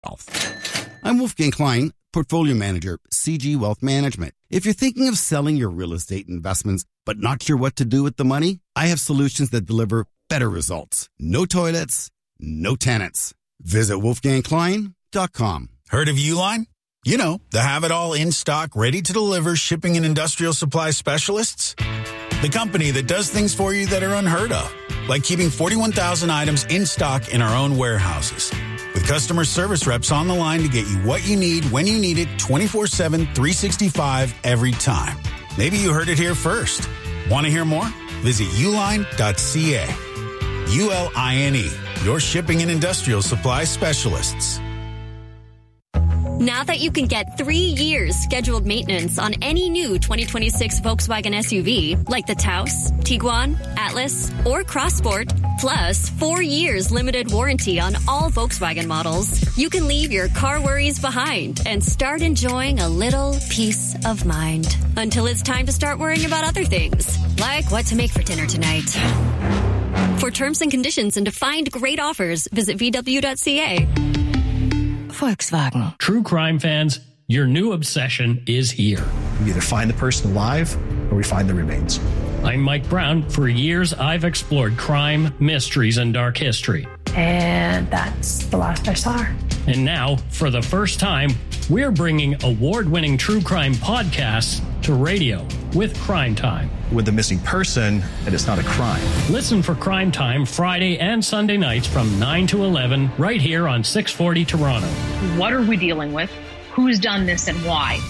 I'm Wolfgang Klein, Portfolio Manager, CG Wealth Management. If you're thinking of selling your real estate investments, but not sure what to do with the money, I have solutions that deliver better results. No toilets, no tenants. Visit wolfgangklein.com. Heard of Uline? You know, the have-it-all in-stock, ready-to-deliver shipping and industrial supply specialists. The company that does things for you that are unheard of, like keeping 41,000 items in stock in our own warehouses. With customer service reps on the line to get you what you need when you need it 24/7, 365 every time. Maybe you heard it here first. Want to hear more? Visit uline.ca. ULINE, your shipping and industrial supply specialists. Now that you can get 3 years scheduled maintenance on any new 2026 Volkswagen SUV, like the Taos, Tiguan, Atlas, or Crossport, plus 4 years limited warranty on all Volkswagen models, you can leave your car worries behind and start enjoying a little peace of mind. Until it's time to start worrying about other things, like what to make for dinner tonight. For terms and conditions and to find great offers, visit VW.ca. Volkswagen. True crime fans, your new obsession is here. We either find the person alive or we find the remains. I'm Mike Brown. For years, I've explored crime, mysteries, and dark history. And that's the last I saw her. And now, for the first time, we're bringing award-winning true crime podcasts to radio with Crime Time. With the missing person, and it's not a crime. Listen for Crime Time Friday and Sunday nights from 9 to 11 right here on 640 Toronto. What are we dealing with? Who's done this and why?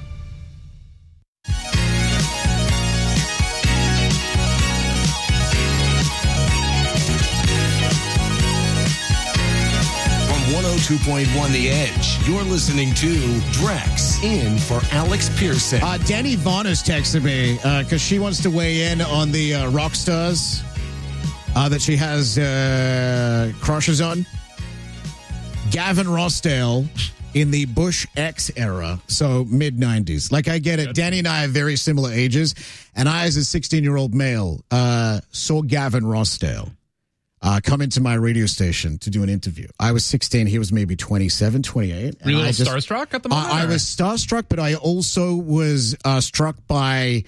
From 102.1 The Edge, you're listening to Drex in for Alex Pearson. Danny Vaughn has texted me because she wants to weigh in on the rock stars that she has crushes on. Gavin Rossdale in the Bush X era, so mid-90s. Like, I get it. Danny and I have very similar ages, and I, as a 16-year-old male, saw Gavin Rossdale come into my radio station to do an interview. I was 16. He was maybe 27, 28. Were you a little starstruck at the moment? I was starstruck, but I also was struck by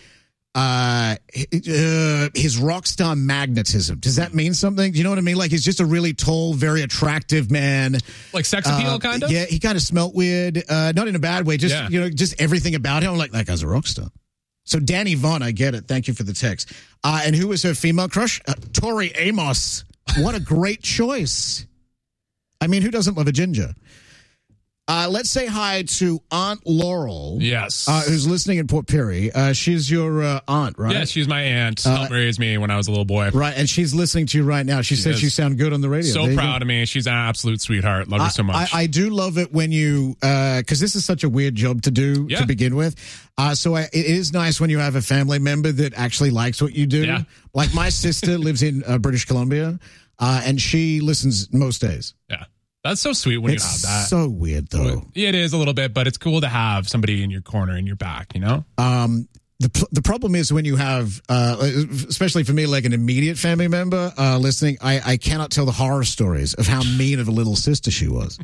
his rock star magnetism. Does that mean something? Do you know what I mean? Like, he's just a really tall, very attractive man. Like sex appeal, kind of? Yeah, he kind of smelt weird. Not in a bad way. Just, just everything about him. I'm like, that guy's a rock star. So Danny Vaughn, I get it. Thank you for the text. And who was her female crush? Tori Amos. What a great choice. I mean, who doesn't love a ginger? Let's say hi to Aunt Laurel. Yes. Who's listening in Port Perry. She's your aunt, right? Yeah, she's my aunt. Helped raise me when I was a little boy. Right, and she's listening to you right now. She said you sound good on the radio. So proud of me. She's an absolute sweetheart. Love her so much. I do love it when you, because this is such a weird job to do to begin with. So it is nice when you have a family member that actually likes what you do. Yeah. Like my sister lives in British Columbia, and she listens most days. Yeah. That's so sweet when you have that. It's so weird, though. It is a little bit, but it's cool to have somebody in your corner, in your back, you know? The problem is when you have, especially for me, like an immediate family member listening, I cannot tell the horror stories of how mean of a little sister she was.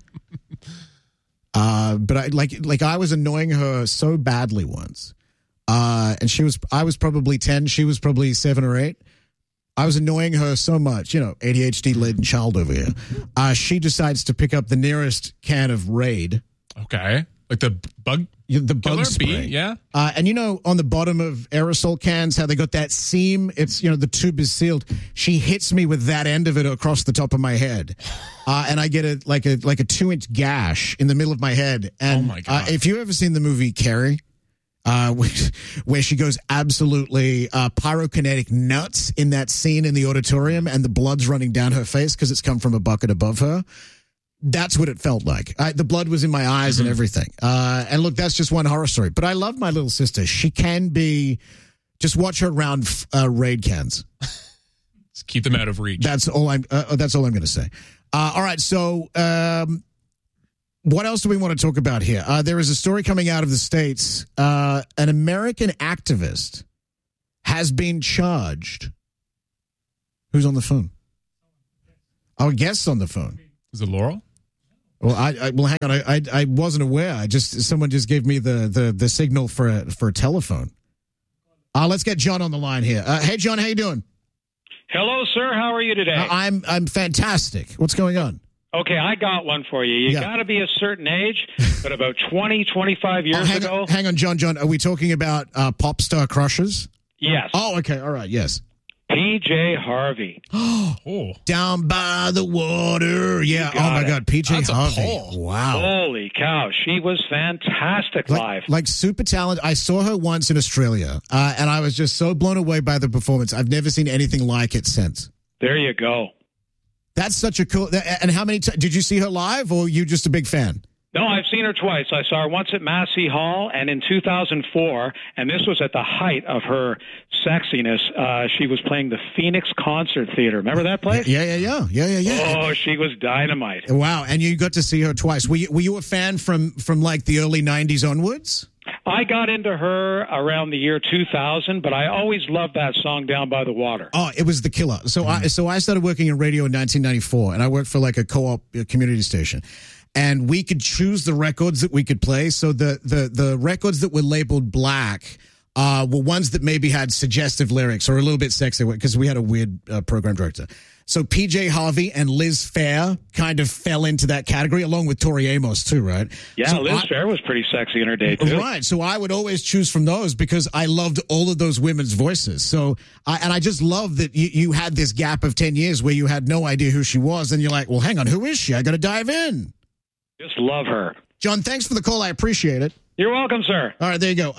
But I was annoying her so badly once. And I was probably 10. She was probably 7 or 8. I was annoying her so much, ADHD-laden child over here. She decides to pick up the nearest can of Raid. Okay. Like the bug spray. Yeah. And on the bottom of aerosol cans, how they got that seam, it's, the tube is sealed. She hits me with that end of it across the top of my head. And I get a 2-inch gash in the middle of my head. And oh my God. If you've ever seen the movie Carrie, where she goes absolutely pyrokinetic nuts in that scene in the auditorium and the blood's running down her face because it's come from a bucket above her. That's what it felt like. The blood was in my eyes and everything. And look, that's just one horror story. But I love my little sister. She can be, just watch her around Raid cans. Just keep them out of reach. That's all I'm going to say. All right. So, what else do we want to talk about here? There is a story coming out of the States. An American activist has been charged. Who's on the phone? Our guest's on the phone. Is it Laurel? Well, hang on. I wasn't aware. Someone just gave me the signal for a telephone. Let's get John on the line here. Hey, John, how you doing? Hello, sir. How are you today? I'm fantastic. What's going on? Okay, I got one for you. You got to be a certain age, but about 20, 25 years ago. Hang on, John. Are we talking about pop star crushes? Yes. Oh, okay. All right. Yes. PJ Harvey. Oh, down by the water. Yeah. Oh my God, PJ Harvey. Wow. Holy cow, she was fantastic live. Like super talented. I saw her once in Australia, and I was just so blown away by the performance. I've never seen anything like it since. There you go. That's such a cool. And how many did you see her live, or you just a big fan? No, I've seen her twice. I saw her once at Massey Hall and in 2004, and this was at the height of her sexiness. She was playing the Phoenix Concert Theater. Remember that place? Yeah. Oh, she was dynamite. Wow, and you got to see her twice. Were you a fan from like the early 90s onwards? I got into her around the year 2000, but I always loved that song Down by the Water. Oh, it was the killer. So I started working in radio in 1994, and I worked for like a co-op community station. And we could choose the records that we could play. So the records that were labeled black were ones that maybe had suggestive lyrics or a little bit sexy, because we had a weird program director. So PJ Harvey and Liz Phair kind of fell into that category, along with Tori Amos too, right? Yeah, so Liz Phair was pretty sexy in her day too. Right. So I would always choose from those because I loved all of those women's voices. So I just love that you had this gap of 10 years where you had no idea who she was. And you're like, well, hang on, who is she? I got to dive in. Just love her. John, thanks for the call. I appreciate it. You're welcome, sir. All right, there you go.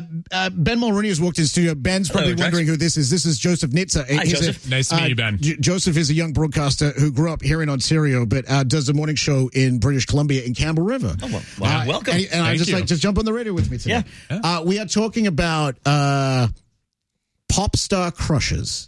Ben Mulroney has walked in the studio. Ben's probably wondering who this is. This is Joseph Nitzer. Hi, Joseph. Nice to meet you, Ben. Joseph is a young broadcaster who grew up here in Ontario, but does a morning show in British Columbia in Campbell River. Oh, well, wow. Welcome. And I just jump on the radio with me today. Yeah. We are talking about pop star crushes.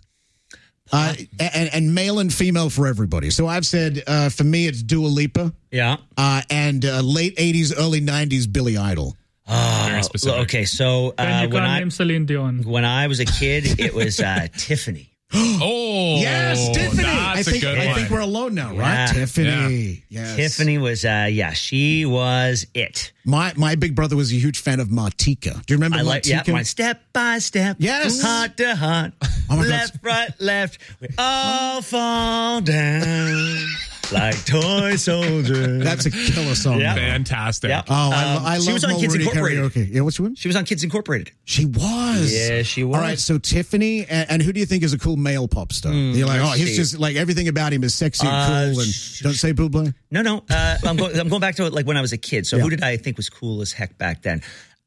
And male and female for everybody. So I've said, for me, it's Dua Lipa. Yeah. And late 80s, early 90s, Billy Idol. Very specific. Okay, so name Celine Dion. When I was a kid, it was Tiffany. Oh, yes, Tiffany. That's a good one. I think we're alone now, right? Tiffany. Yeah. Yes. Tiffany was, she was it. My big brother was a huge fan of Martika. Do you remember Martika? Yeah, my step by step. Yes. Heart to heart. Oh my left, right, left. We all fall down like toy soldiers. That's a killer song. Yeah. Fantastic. Yeah. Oh, I love she was on Kids Incorporated. Karaoke. Yeah, what's she one? She was on Kids Incorporated. She was. Yeah, she was. All right, so Tiffany, and who do you think is a cool male pop star? You're like, he's just like everything about him is sexy and cool. And don't say Bublé. No. I'm going back to like when I was a kid. So who did I think was cool as heck back then?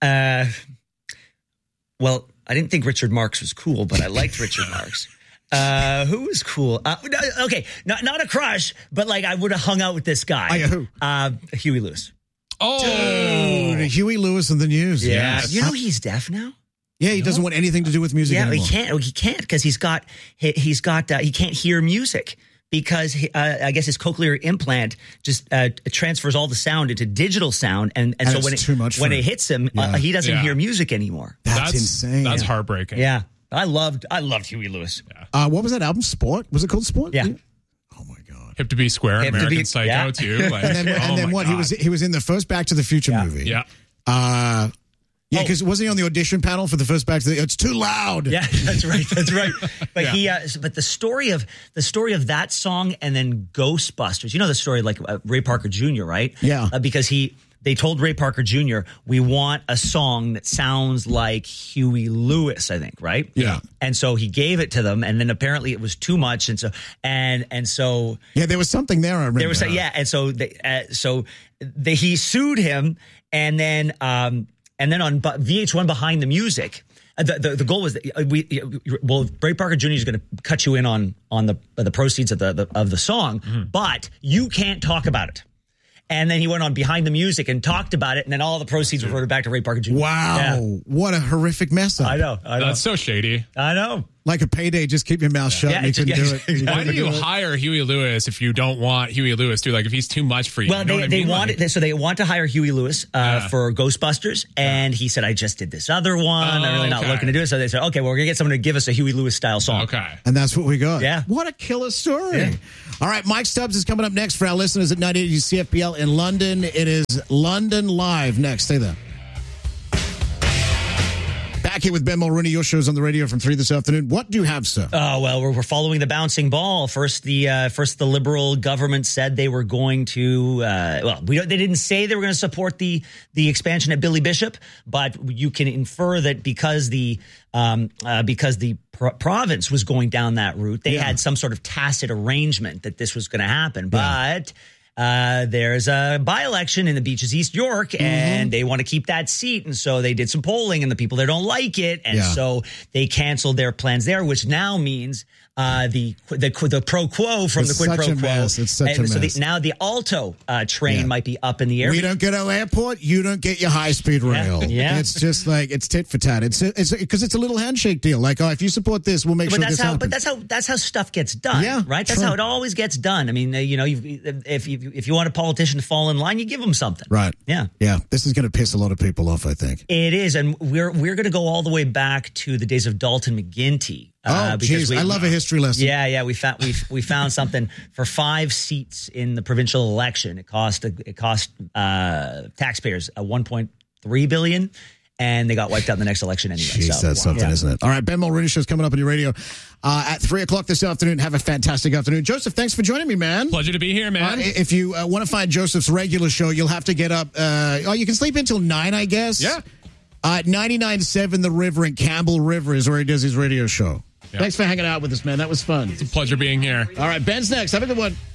Well, I didn't think Richard Marx was cool, but I liked Richard Marx. Who was cool? Okay, not a crush, but like I would have hung out with this guy. Who? Huey Lewis. Oh, dude, Huey Lewis in the news. Yeah, Yes. you know he's deaf now. Yeah, he doesn't want anything to do with music anymore. He can't because he can't hear music because I guess his cochlear implant just transfers all the sound into digital sound, and so when it hits him, he doesn't hear music anymore. That's insane. That's heartbreaking. Yeah, I loved Huey Lewis. Yeah. What was that album? Sport? Was it called Sport? Yeah. Oh my God. Hip to be Square, Hip to American be- Psycho yeah. too. Like, And then what? God. He was in the first Back to the Future movie. Yeah. Because wasn't he on the audition panel for the first Back to the? It's too loud. Yeah, that's right. But but the story of that song and then Ghostbusters. You know the story like Ray Parker Jr. Right? Yeah. Because they told Ray Parker Jr. we want a song that sounds like Huey Lewis. I think right. Yeah. And so he gave it to them, and then apparently it was too much, and so yeah, there was something there. I remember. there was and so he sued him, and then on VH1 Behind the Music, the goal was that Ray Parker Jr. is going to cut you in on the proceeds of the song, but you can't talk about it. And then he went on Behind the Music and talked about it, and then all the proceeds reverted back to Ray Parker Jr. Wow, what a horrific mess up. I know. That's so shady. I know. like a payday, just keep your mouth shut and he couldn't do it. Why do you hire Huey Lewis if you don't want Huey Lewis to? Like, if he's too much for you? Well, they want to hire Huey Lewis for Ghostbusters, and he said, I just did this other one. I'm really not looking to do it. So they said, okay, well, we're going to get someone to give us a Huey Lewis-style song. Okay. And that's what we got. Yeah. What a killer story. All right, Mike Stubbs is coming up next for our listeners at 980 CFPL in London. It is London Live next. Stay there. Back here with Ben Mulrooney. Your show's on the radio from 3 this afternoon. What do you have, sir? Oh, well, we're following the bouncing ball. First, the Liberal government said they were going to. They didn't say they were going to support the expansion at Billy Bishop, but you can infer that because the province was going down that route, they had some sort of tacit arrangement that this was going to happen. But there's a by-election in the Beaches, East York, and they want to keep that seat. And so they did some polling, and the people there don't like it. And so they canceled their plans there, which now means the pro quo from the quid pro quo. It's such a mess. So now the Alto train might be up in the air. We don't get our airport, you don't get your high-speed rail. Yeah. It's just like, it's tit for tat. It's because it's a little handshake deal. Like, if you support this, we'll make sure this happens. But that's how stuff gets done. Yeah, right. That's how it always gets done. I mean, if you want a politician to fall in line, you give them something. Right. Yeah. Yeah. This is going to piss a lot of people off, I think. It is, and we're going to go all the way back to the days of Dalton McGuinty. Because I love a history lesson. Yeah. We found something for 5 seats in the provincial election. It cost taxpayers $1.3 billion. And they got wiped out in the next election anyway. Jeez, that's something, isn't it? All right, Ben Mulrooney Show's coming up on your radio at 3 o'clock this afternoon. Have a fantastic afternoon. Joseph, thanks for joining me, man. Pleasure to be here, man. If you want to find Joseph's regular show, you'll have to get up. You can sleep until 9, I guess. Yeah. 99.7 The River in Campbell River is where he does his radio show. Yeah. Thanks for hanging out with us, man. That was fun. It's a pleasure being here. All right, Ben's next. Have a good one.